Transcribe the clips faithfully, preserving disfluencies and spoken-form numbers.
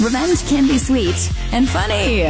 Revenge can be sweet and funny.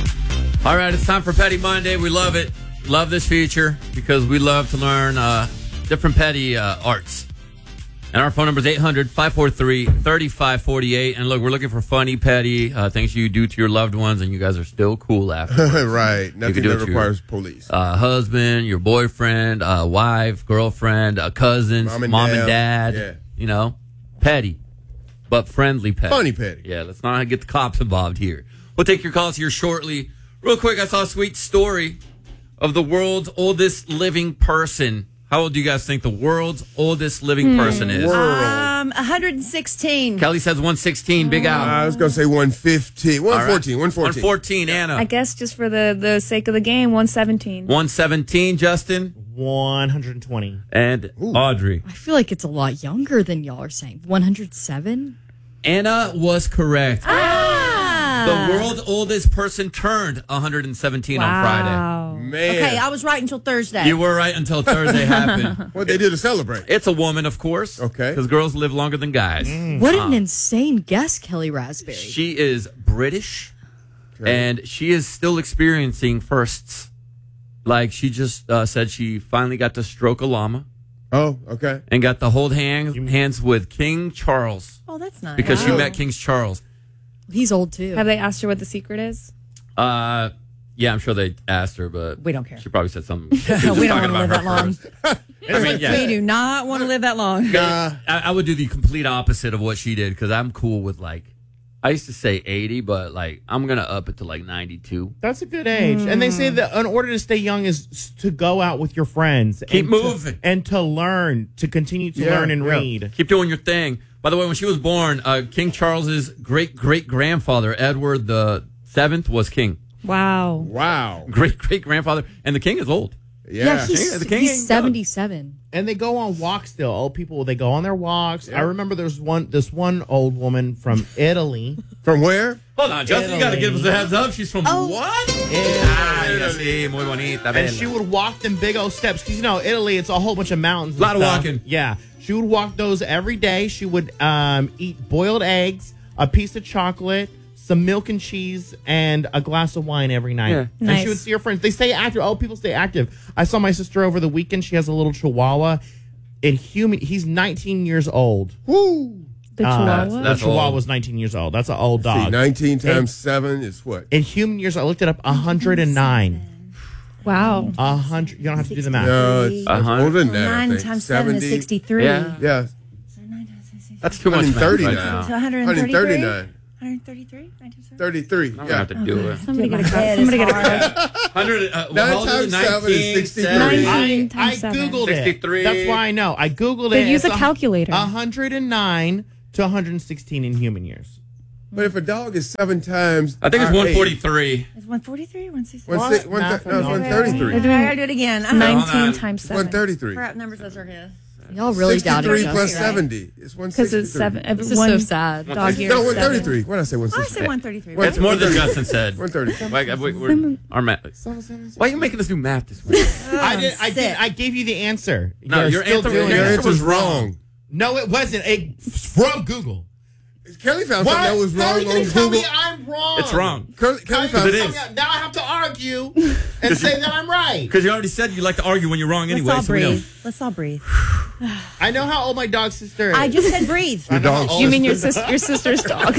All right, it's time for Petty Monday. We love it. Love this feature because we love to learn uh, different petty uh, arts. And our phone number is eight hundred, five four three, three five four eight. And look, we're looking for funny, petty uh, things you do to your loved ones, and you guys are still cool after. Right. Nothing that requires your, police. Uh, husband, your boyfriend, uh, wife, girlfriend, uh, cousins, mom and, mom dad. and dad. Yeah. You know, petty, but friendly petty. Funny petty. Yeah, let's not get the cops involved here. We'll take your calls here shortly. Real quick, I saw a sweet story of the world's oldest living person. How old do you guys think the world's oldest living person is? Um, one hundred sixteen. Kelly says one sixteen. Big Al. I was going to say one fifteen. one fourteen. one fourteen. one fourteen, Anna. I guess just for the, the sake of the game, one seventeen. one seventeen, Justin. one hundred twenty. And Ooh. Audrey. I feel like it's a lot younger than y'all are saying. one hundred seven? Anna was correct. Ah! The world's oldest person turned one hundred seventeen wow. on Friday. Man. Okay, I was right until Thursday. You were right until Thursday happened. What they do to celebrate? It's a woman, of course. Okay. Because girls live longer than guys. Mm. What an um, insane guess, Kelly Raspberry. She is British, okay. and she is still experiencing firsts. Like, she just uh, said she finally got to stroke a llama. Oh, okay. And got to hold hands, hands with King Charles. Oh, that's nice. Because wow. she met King Charles. He's old, too. Have they asked her what the secret is? Uh... Yeah, I'm sure they asked her, but we don't care. She probably said something. We don't want to live that long. I mean, yeah. We do not want to live that long. Nah. I, I would do the complete opposite of what she did because I'm cool with like, I used to say eighty, but like I'm gonna up it to like ninety-two. That's a good age, mm. and they say that in order to stay young is to go out with your friends, keep and moving, to, and to learn, to continue to yeah, learn and yeah. read. Keep doing your thing. By the way, when she was born, uh, King Charles's great great grandfather Edward the Seventh was king. Wow. Wow. Great great grandfather. And the king is old. Yeah, yeah he's, the king he's seventy-seven. And they go on walks still. Old people, they go on their walks. Yeah. I remember there's one this one old woman from Italy. From where? Hold on, Justin, Italy. You got to give us a heads up. She's from oh. what? Italy. Ah, sí, muy bonita. And she would walk them big old steps. Because, you know, Italy, it's a whole bunch of mountains. A lot stuff. of walking. Yeah. She would walk those every day. She would um, eat boiled eggs, a piece of chocolate, some milk and cheese, and a glass of wine every night. Yeah. And nice. she would see her friends. They stay active. Old people stay active. I saw my sister over the weekend. She has a little chihuahua. In human, he's nineteen years old. Woo! The uh, chihuahua? The chihuahua was nineteen years old. That's an old dog. See, nineteen times seven is what? In human years, I looked it up, one hundred nine. Wow. A hundred. You don't have to do the math. No, it's, it's older than that. Nine times seven is sixty-three. Yeah. Yeah. That's too much. one thirty-nine. Right So one hundred thirty-nine. one thirty-three? thirty-three. I'm Yeah. going to have to do it. Somebody get a cut. Somebody get a cut. one hundred, uh, Nine times seven is sixty-three. nineteen I, times I seven. Googled it. sixty-three. That's why I know. I Googled They it. use It's a calculator. one hundred nine to one hundred sixteen in human years. But if a dog is seven times, I think it's our one forty-three. Is one forty-three or one sixty-three? One, six, one, th- no, it's one thirty-three. They're doing I gotta do it again. Uh-huh. nineteen times seven. one thirty-three. Crap, numbers that's okay. Y'all really doubted sixty-three us. plus right? seventy. It's one Because sixty-three. it's seven. This is one so sad. Dog year. No, is one seven. thirty-three. What did I say? one I sixty-three. said one thirty-three. That's more than Justin said. one thirty. Like, we, we're, our math. Why are you making us do math this week? I did. I did. I gave you the answer. No, You're your still answer- doing your Your it. answer answer's wrong. No, it wasn't. It's from Google. Kelly found What? something that was How are wrong you on gonna tell Google. me I'm wrong? It's wrong. Kelly, Kelly How found you it gonna is. tell me- Now I have to argue and say that I'm right. Because you already said you like to argue when you're wrong anyway. Let's all so we know. breathe. Let's all breathe. I know how old my dog sister is. I just said breathe. I know how dog old- You mean your sis- your sister's dog?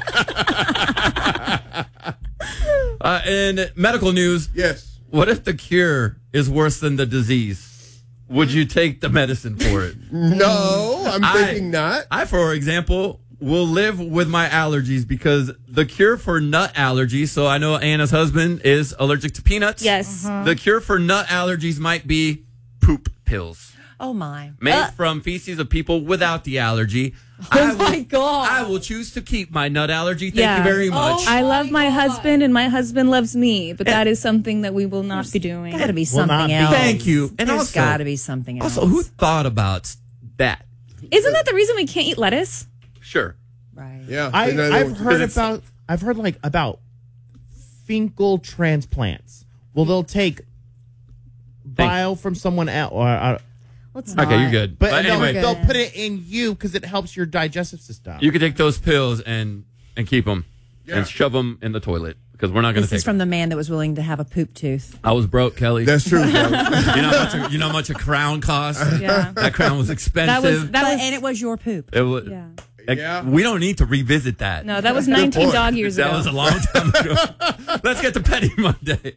Uh, in medical news, Yes. what if the cure is worse than the disease? Would you take the medicine for it? No, I'm I- thinking not. I, for example, will live with my allergies because the cure for nut allergies, so I know Anna's husband is allergic to peanuts. Yes. Uh-huh. The cure for nut allergies might be poop pills Oh, my. made Uh, from feces of people without the allergy. Oh I my will, God. I will choose to keep my nut allergy. Thank Yeah. you very much. Oh, I love my God. husband and my husband loves me, but that is something that we will not be doing. Gotta be Will not something be. else. Thank you. And There's also- gotta be something else. Also, who thought about that? Isn't that the reason we can't eat lettuce? Sure. Right. Yeah. I, they know I've what- heard it's- about. I've heard like about fecal transplants. Well, they'll take bile from someone else, or uh, Let's not. Okay, you're good. but, But they'll, anyway, they'll put it in you because it helps your digestive system. you can take those pills and and keep them. and shove them in the toilet because we're not going to This take is from them. the man that was willing to have a poop tooth. I was broke, Kelly. That's true. Kelly. you know how much a, you know how much a crown cost? Yeah. That crown was expensive. That was that But- was and it was your poop. it was, yeah. like, Yeah. We don't need to revisit that. No, that was nineteen point. dog years that ago. was a long time ago. Let's get to Petty Monday.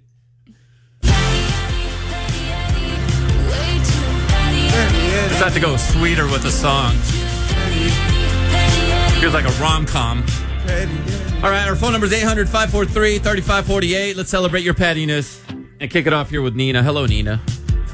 Just have to go sweeter with the song. Feels like a rom-com. All right, our phone number is eight hundred, five four three, three five four eight. Let's celebrate your pettiness and kick it off here with Nina. Hello, Nina.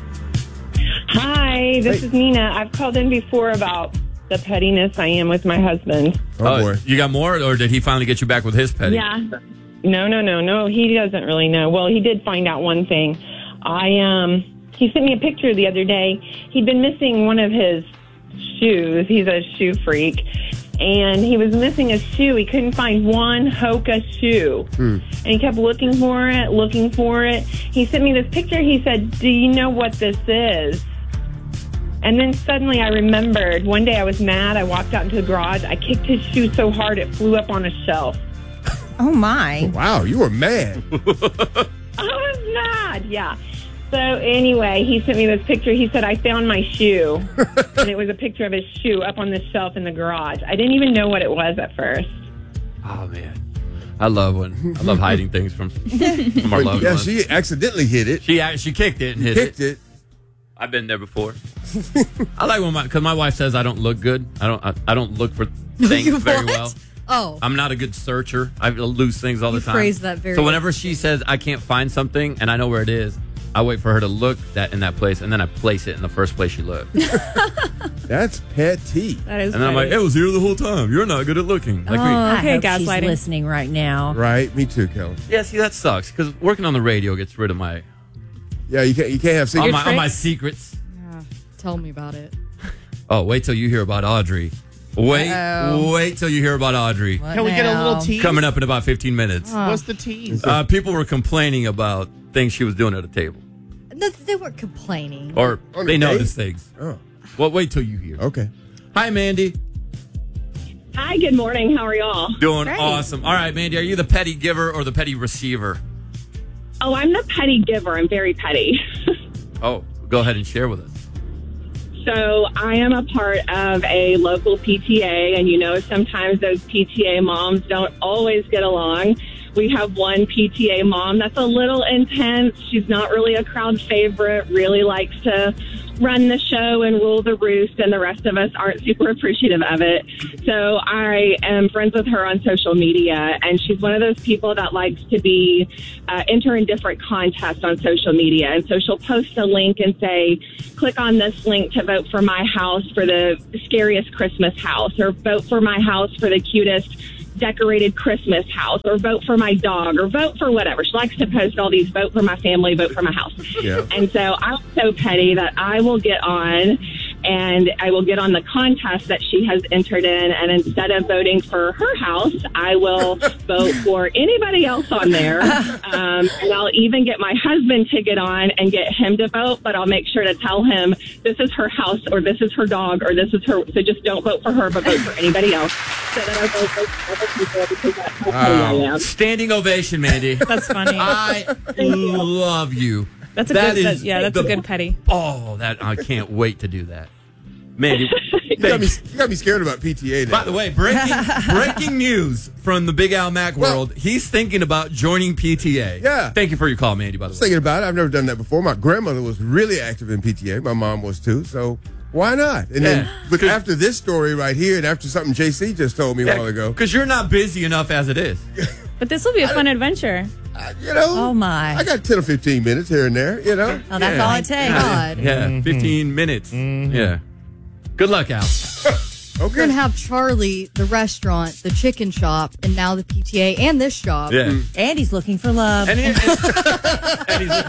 Hi, this is Nina. I've called in before about the pettiness I am with my husband. Oh, boy. You got more, or did he finally get you back with his petty? Yeah. No, no, no, no. He doesn't really know. Well, he did find out one thing. I um, he sent me a picture the other day. He'd been missing one of his shoes. He's a shoe freak. And he was missing a shoe. He couldn't find one Hoka shoe. Hmm. And he kept looking for it, looking for it. He sent me this picture. He said, "Do you know what this is?" And then suddenly I remembered. One day I was mad. I walked out into the garage. I kicked his shoe so hard it flew up on a shelf. Oh, my. Wow, you were mad. I was mad, yeah. So anyway, he sent me this picture. He said, "I found my shoe." And it was a picture of his shoe up on the shelf in the garage. I didn't even know what it was at first. Oh, man. I love when I love hiding things from, from our loved Yeah, ones. she accidentally hit it. She act- she kicked it and hit Kicked it. it. I've been there before. I like when my because my wife says I don't look good. I don't I, I don't look for things very What? well. Oh, I'm not a good searcher. I lose things all You the time. phrase that very so whenever she says I can't find something and I know where it is, I wait for her to look that in that place and then I place it in the first place she looked. and That's petty. That is then I'm like, petty. it was here the whole time. You're not good at looking. Like me. Oh, okay, I hope she's gaslighting. listening right now. Right, me too, Kelly. Yeah, see that sucks because working on the radio gets rid of my Yeah, you can't you can't have all secret. my, all my tricks? secrets. tell me about it. Oh, wait till you hear about Audrey. Wait, Uh-oh. wait till you hear about Audrey. What Can we get a little now? tease? Coming up in about fifteen minutes. What's the tease? Uh, people were complaining about things she was doing at a table. No, they weren't complaining. Or On they a date? noticed things. Oh, Well, wait till you hear. okay. Hi, Mandy. Hi, good morning. How are y'all? Doing Great. awesome. All right, Mandy, are you the petty giver or the petty receiver? Oh, I'm the petty giver. I'm very petty. Oh, go ahead and share with us. So I am a part of a local P T A, and you know sometimes those P T A moms don't always get along. We have one P T A mom that's a little intense. She's not really a crowd favorite, really likes to run the show and rule the roost, and the rest of us aren't super appreciative of it. So I am friends with her on social media, and she's one of those people that likes to be uh, enter in different contests on social media. And so she'll post a link and say, click on this link to vote for my house for the scariest Christmas house, or vote for my house for the cutest decorated Christmas house, or vote for my dog, or vote for whatever. She likes to post all these, vote for my family, vote for my house. Yeah. And so I'm so petty that I will get on and I will get on the contest that she has entered in, and instead of voting for her house, I will vote for anybody else on there. Um, and I'll even get my husband to get on and get him to vote, but I'll make sure to tell him this is her house, or this is her dog, or this is her, so just don't vote for her, but vote for anybody else. So that I vote for other people, because that's how petty I am. Standing ovation, Mandy. That's funny. I love you. That's a That good. That, is yeah, that's the- a good petty. Oh, that I can't wait to do that. Mandy, You got, me, you got me scared about P T A now. by the way, breaking breaking news from the Big Al Mac Well- world. He's thinking about joining P T A. Yeah. Thank you for your call, Mandy, by I the was way. thinking about it. I've never done that before. My grandmother was really active in P T A. My mom was too. So why not? And then, Yeah. but after this story right here, and after something J C just told me a while ago, Because you're not busy enough as it is. But this will be a fun adventure. I- you know, Oh, my. I got ten or fifteen minutes here and there. You know, Oh, that's Yeah. all it takes. God. Yeah, fifteen minutes. Yeah. Good luck, Al. We're going to have Charlie, the restaurant, the chicken shop, and now the P T A and this shop. Yeah. And he's looking for love. And, he- and, and he's,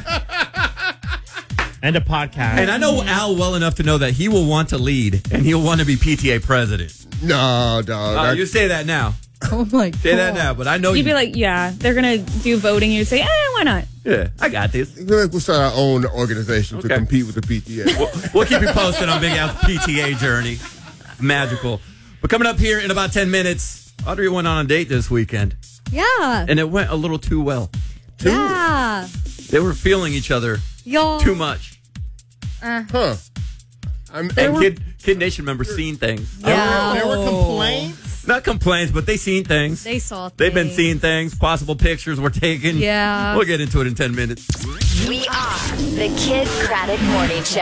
And a podcast. and I know Al well enough to know that he will want to lead and he'll want to be P T A president. no, dog. Uh, I- you say that now. Oh, my God. Say that now, but I know You'd you. be like, yeah, they're gonna do voting. You'd say, eh, why not? Yeah, I got this. we'll start our own organization Okay. to compete with the P T A. We'll, we'll keep you posted on Big Al's P T A journey. Magical. But coming up here in about ten minutes, Audrey went on a date this weekend. Yeah. And it went a little too well. Yeah. They were feeling each other Y'all. too much. Huh. I'm, And Kid, Kid Nation members seen things. Yeah. There were complaints. Not complaints, but they seen things. They saw They've been things. seeing things. Possible pictures were taken. Yeah. We'll get into it in ten minutes. We are the Kid Craddock Morning Show.